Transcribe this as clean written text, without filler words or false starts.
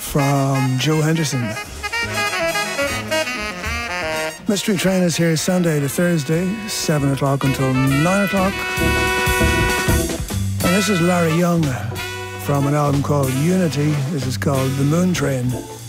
from Joe Henderson. Mystery Train is here Sunday to Thursday, 7 o'clock until 9 o'clock. And this is Larry Young from an album called Unity. This is called The Moon Train.